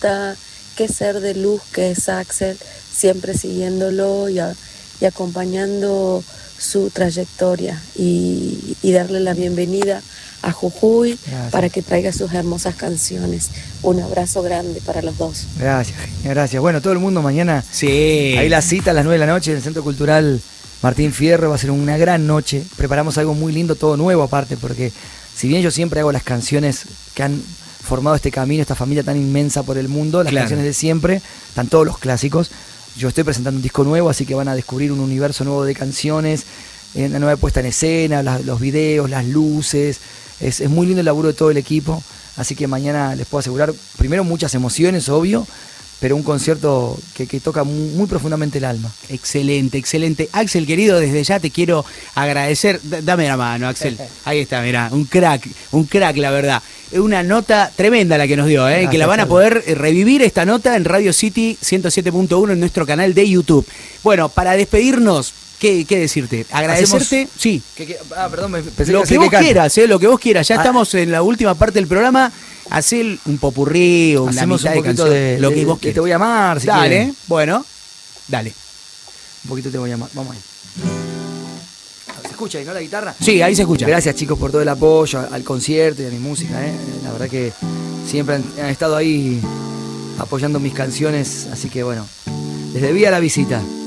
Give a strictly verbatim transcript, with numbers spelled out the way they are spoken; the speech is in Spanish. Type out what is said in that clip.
pregunta qué ser de luz que es Axel, siempre siguiéndolo y, a, y acompañando su trayectoria y, y darle la bienvenida a Jujuy. Gracias. Para que traiga sus hermosas canciones. Un abrazo grande para los dos. Gracias, gracias. Bueno, todo el mundo mañana. Sí. Ahí la cita a las nueve de la noche en el Centro Cultural Martín Fierro. Va a ser una gran noche. Preparamos algo muy lindo, todo nuevo aparte, porque si bien yo siempre hago las canciones que han formado este camino, esta familia tan inmensa por el mundo, las claro. canciones de siempre, están todos los clásicos. Yo estoy presentando un disco nuevo, así que van a descubrir un universo nuevo de canciones, una nueva puesta en escena, las, los videos, las luces. Es, es muy lindo el laburo de todo el equipo, así que mañana les puedo asegurar, primero muchas emociones, obvio, pero un concierto que, que toca muy, muy profundamente el alma. Excelente, excelente. Axel, querido, desde ya te quiero agradecer. D- dame la mano, Axel. Ahí está, mirá, un crack, un crack, la verdad. Es una nota tremenda la que nos dio, ¿eh? Gracias, que la van a poder revivir esta nota en Radio City ciento siete punto uno en nuestro canal de YouTube. Bueno, para despedirnos, ¿Qué, ¿Qué decirte? Agradecerte. ¿Hacemos? Sí. ¿Qué, qué? Ah, perdón, me pensé lo que, que vos que quieras, eh, lo que vos quieras. Ya ah, estamos en la última parte del programa. Hacé un popurrí o una hacemos mitad un poquito de, de, canción, lo que de, vos de quieras. Te voy a amar, si Dale, quieren. Bueno, dale. Un poquito Te voy a amar. Vamos ahí. ¿Se escucha ahí, no, la guitarra? Sí, ahí se escucha. Gracias, chicos, por todo el apoyo al concierto y a mi música, ¿eh? La verdad que siempre han, han estado ahí apoyando mis canciones, así que bueno, les debía la visita.